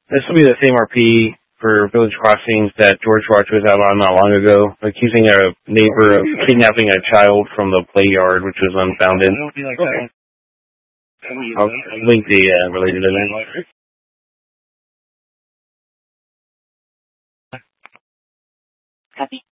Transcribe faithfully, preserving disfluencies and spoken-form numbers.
This will be the same R P for Village Crossings that George Roach was out on not long ago, accusing a neighbor of kidnapping a child from the play yard, which was unfounded. Okay. I'll link the uh, related event. Copy.